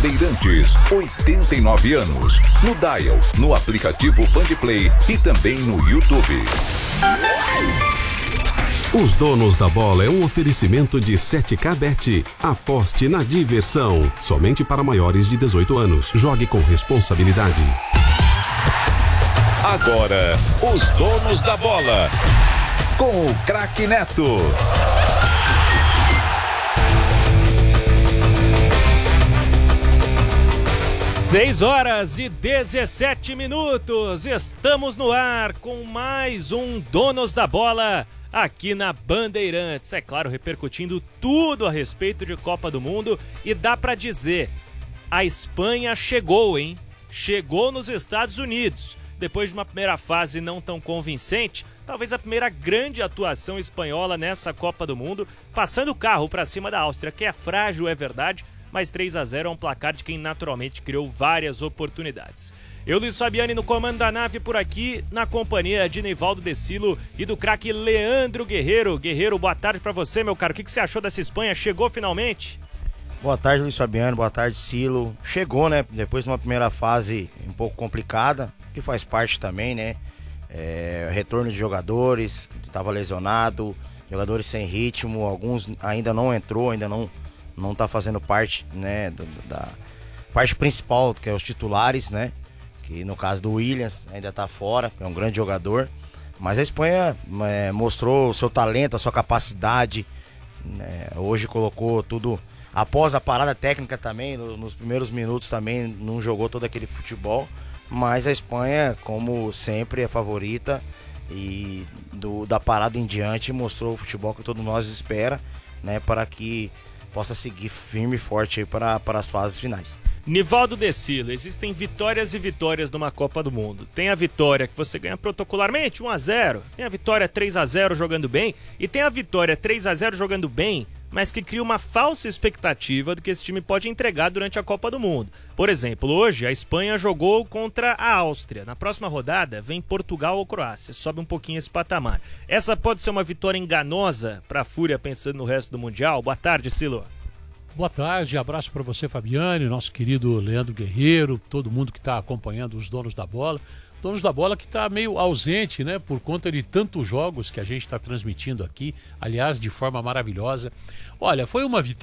Bandeirantes, 89 anos. No dial, no aplicativo Bandplay e também no YouTube. Os Donos da Bola é um oferecimento de 7K Bet. Aposte na diversão. Somente para maiores de 18 anos. Jogue com responsabilidade. Agora, os Donos da Bola. Com o craque Neto. Seis horas e 17 minutos. Estamos no ar com mais um Donos da Bola aqui na Bandeirantes. É claro, repercutindo tudo a respeito de Copa do Mundo. E dá pra dizer, a Espanha chegou, hein? Chegou nos Estados Unidos. Depois de uma primeira fase não tão convincente, talvez a primeira grande atuação espanhola nessa Copa do Mundo, passando o carro pra cima da Áustria, que é frágil, é verdade, mas 3-0 é um placar de quem naturalmente criou várias oportunidades. Eu, Luiz Fabiani, no comando da nave por aqui, na companhia de Nivaldo Decilo e do craque Leandro Guerreiro. Guerreiro, boa tarde pra você, meu caro. O que você achou dessa Espanha? Chegou finalmente? Boa tarde, Luiz Fabiano. Boa tarde, Silo. Chegou, né? Depois de uma primeira fase um pouco complicada, que faz parte também, né? Retorno de jogadores, estava lesionado, jogadores sem ritmo, alguns ainda não entrou, ainda não tá fazendo parte, né, da parte principal, que é os titulares, né? Que no caso do Williams ainda tá fora, que é um grande jogador. Mas a Espanha mostrou o seu talento, a sua capacidade, né? Hoje colocou tudo, após a parada técnica também, nos primeiros minutos também não jogou todo aquele futebol. Mas a Espanha, como sempre, é favorita e da parada em diante mostrou o futebol que todos nós espera, né, para que possa seguir firme e forte aí para as fases finais. Nivaldo Decilo, existem vitórias e vitórias numa Copa do Mundo. Tem a vitória que você ganha protocolarmente, 1-0. Tem a vitória 3-0 jogando bem. E tem a vitória 3-0 jogando bem, mas que cria uma falsa expectativa do que esse time pode entregar durante a Copa do Mundo. Por exemplo, hoje a Espanha jogou contra a Áustria. Na próxima rodada vem Portugal ou Croácia. Sobe um pouquinho esse patamar. Essa pode ser uma vitória enganosa para a Fúria pensando no resto do Mundial? Boa tarde, Silo. Boa tarde, abraço para você, Fabiane, nosso querido Leandro Guerreiro, todo mundo que está acompanhando os Donos da Bola. Donos da Bola que está meio ausente, né, por conta de tantos jogos que a gente está transmitindo aqui, aliás, de forma maravilhosa. Olha, foi uma vitória